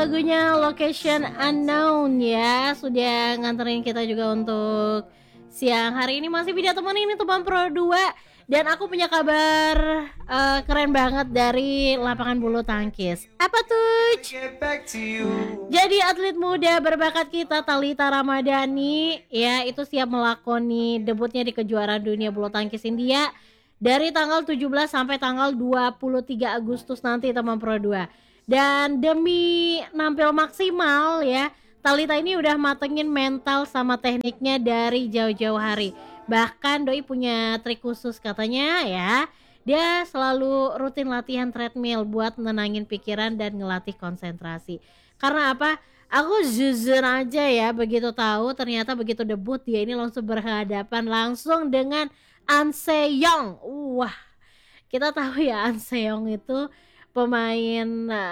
lagunya Location Unknown ya. Sudah nganterin kita juga untuk siang hari ini. Masih video teman ini teman Pro 2. Dan aku punya kabar keren banget dari lapangan bulu tangkis. Apa tuh? Jadi atlet muda berbakat kita Thalita Ramadhani ya itu siap melakoni debutnya di kejuaraan dunia bulu tangkis India dari tanggal 17 sampai tanggal 23 Agustus nanti teman Pro 2. Dan demi nampil maksimal ya, Thalita ini udah matengin mental sama tekniknya dari jauh-jauh hari. Bahkan doi punya trik khusus katanya ya. Dia selalu rutin latihan treadmill buat nenangin pikiran dan ngelatih konsentrasi. Karena apa? Aku jujur aja ya, begitu tahu ternyata begitu debut dia ini langsung berhadapan langsung dengan An Se-young. Wah, kita tahu ya An Se-young itu pemain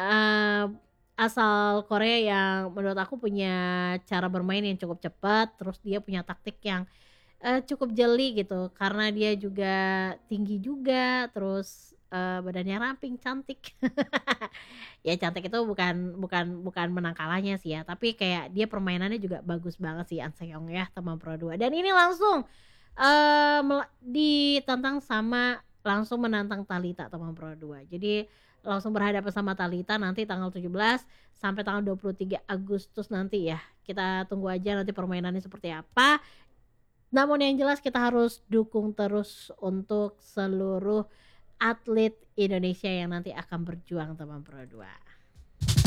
asal Korea yang menurut aku punya cara bermain yang cukup cepat, terus dia punya taktik yang cukup jeli gitu karena dia juga tinggi juga, terus badannya ramping, cantik. Ya cantik itu bukan menang kalahnya sih ya, tapi kayak dia permainannya juga bagus banget sih An Se-young ya teman Pro 2. Dan ini langsung ditantang sama langsung menantang Thalita teman Pro 2. Jadi langsung berhadapan sama Thalita nanti tanggal 17 sampai tanggal 23 Agustus nanti ya. Kita tunggu aja nanti permainannya seperti apa. Namun yang jelas kita harus dukung terus untuk seluruh atlet Indonesia yang nanti akan berjuang teman Pro 2.